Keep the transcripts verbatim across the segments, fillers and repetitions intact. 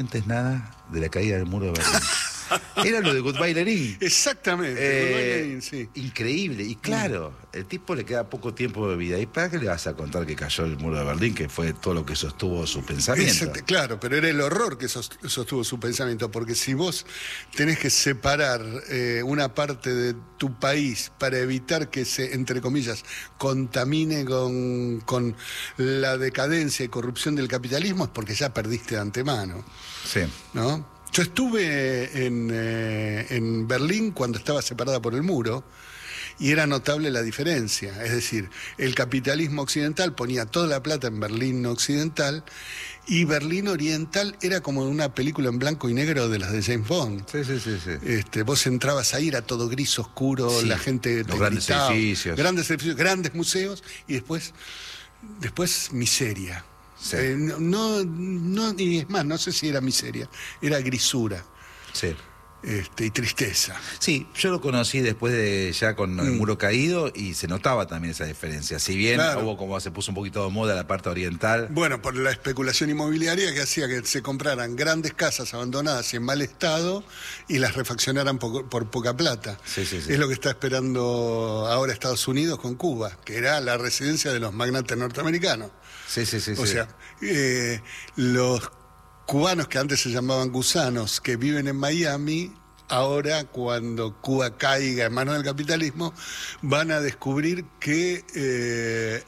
sientes nada de la caída del muro de Berlín. Era lo de Goodbye Lenin. Exactamente, eh, Goodbye Lenin, sí. Increíble. Y claro, el tipo le queda poco tiempo de vida. ¿Y para qué le vas a contar que cayó el muro de Berlín, que fue todo lo que sostuvo su pensamiento? Exacto, claro, pero era el horror que sostuvo su pensamiento, porque si vos tenés que separar eh, una parte de tu país para evitar que se, entre comillas, contamine con, con la decadencia y corrupción del capitalismo, es porque ya perdiste de antemano. Sí. ¿No? Yo estuve en, eh, en Berlín cuando estaba separada por el muro y era notable la diferencia. Es decir, el capitalismo occidental ponía toda la plata en Berlín occidental y Berlín oriental era como una película en blanco y negro de las de James Bond. Sí, sí, sí. sí. Este, vos entrabas ahí, era todo gris, oscuro, sí, la gente... Los grandes gritaba, edificios. Grandes edificios, grandes museos y después, después miseria. Sí. Eh, no, no, y es más, no sé si era miseria, era grisura. Sí. Este, y tristeza. Sí, yo lo conocí después de ya con el mm. muro caído y se notaba también esa diferencia. Si bien claro. hubo como se puso un poquito de moda la parte oriental. Bueno, por la especulación inmobiliaria que hacía que se compraran grandes casas abandonadas y en mal estado y las refaccionaran por, por poca plata. Sí, sí, sí. Es lo que está esperando ahora Estados Unidos con Cuba, que era la residencia de los magnates norteamericanos. Sí, sí, sí. O sí. sea, eh, los cubanos que antes se llamaban gusanos, que viven en Miami, ahora cuando Cuba caiga en manos del capitalismo, van a descubrir que eh,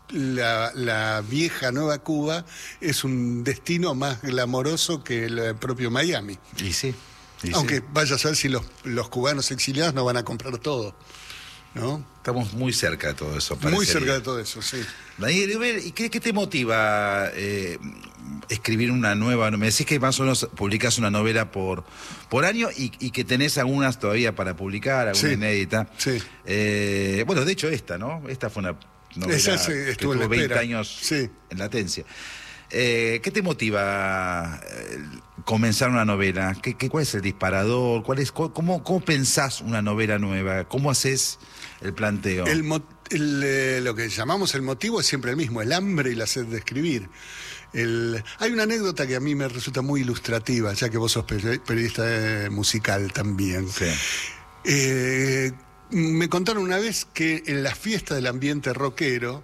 la, la vieja nueva Cuba es un destino más glamoroso que el propio Miami. Y sí. Y Aunque sí. vaya a saber si los, los cubanos exiliados no van a comprar todo, ¿no? Estamos muy cerca de todo eso. Parecería. Muy cerca de todo eso, sí. Daniel, ¿y qué, qué te motiva eh, escribir una nueva? Me decís que más o menos publicás una novela por, por año y, y que tenés algunas todavía para publicar, alguna sí, inédita. Sí. Eh, bueno, de hecho esta, ¿no? Esta fue una novela Esa sí, que estuvo tuvo en veinte espera. años sí. en latencia. Eh, ¿Qué te motiva eh, comenzar una novela? ¿Qué, qué, ¿Cuál es el disparador? ¿Cuál es, cómo, ¿Cómo pensás una novela nueva? ¿Cómo haces el planteo? El, el, eh, lo que llamamos el motivo es siempre el mismo, el hambre y la sed de escribir. El, hay una anécdota que a mí me resulta muy ilustrativa, ya que vos sos periodista eh, musical también. Sí. Eh, me contaron una vez que en la fiesta del ambiente rockero,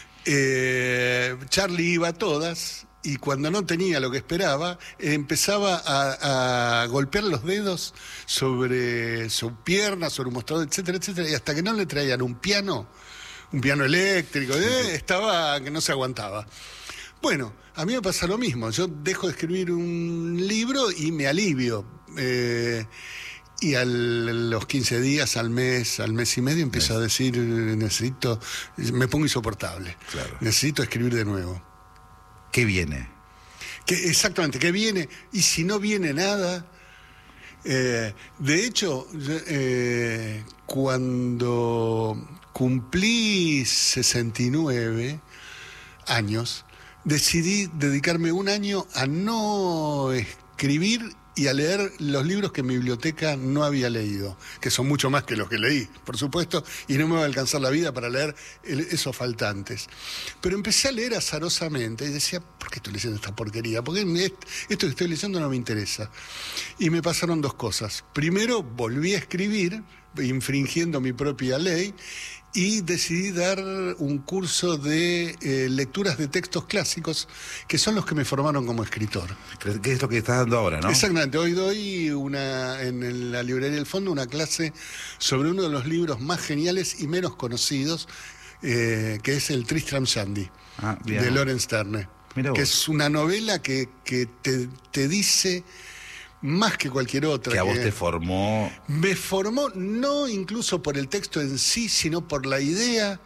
eh, Charlie iba a todas y cuando no tenía lo que esperaba, eh, empezaba a, a golpear los dedos sobre su pierna, sobre un mostrador, etcétera, etcétera, y hasta que no le traían un piano, un piano eléctrico, eh, estaba que no se aguantaba. Bueno, a mí me pasa lo mismo, yo dejo de escribir un libro y me alivio. Eh, Y a los quince días, al mes, al mes y medio, empiezo a decir, necesito, me pongo insoportable. Claro. Necesito escribir de nuevo. ¿Qué viene? Que, exactamente, ¿qué viene? Y si no viene nada... Eh, de hecho, eh, cuando cumplí sesenta y nueve años, decidí dedicarme un año a no escribir y a leer los libros que mi biblioteca no había leído, que son mucho más que los que leí, por supuesto, y no me va a alcanzar la vida para leer el, esos faltantes. Pero empecé a leer azarosamente y decía, ¿por qué estoy leyendo esta porquería? Porque esto que estoy leyendo no me interesa. Y me pasaron dos cosas. Primero, volví a escribir, infringiendo mi propia ley, y decidí dar un curso de eh, lecturas de textos clásicos, que son los que me formaron como escritor. ¿Qué es lo que estás dando ahora, no? Exactamente. Hoy doy una, en la librería del fondo una clase sobre uno de los libros más geniales y menos conocidos, eh, que es el Tristram Shandy, ah, de Lawrence Sterne. Que es una novela que, que te, te dice... más que cualquier otra. Que a vos que te formó... Me formó no incluso por el texto en sí, sino por la idea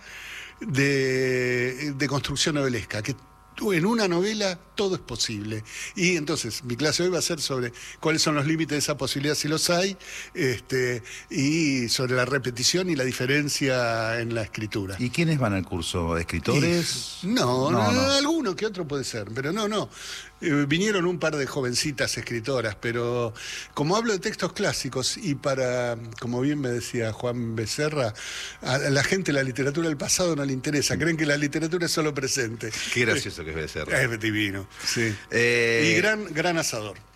de, de construcción novelesca, que en una novela todo es posible. Y entonces mi clase hoy va a ser sobre cuáles son los límites de esa posibilidad, si los hay, este, y sobre la repetición y la diferencia en la escritura. ¿Y quiénes van al curso? ¿Escritores? Y, no, no, no, no, alguno que otro puede ser, pero no, no. Eh, vinieron un par de jovencitas escritoras, pero como hablo de textos clásicos y para, como bien me decía Juan Becerra, a la gente la literatura del pasado no le interesa, creen que la literatura es solo presente. Qué gracioso que es Becerra. Es divino, sí. Eh... Y gran, gran asador.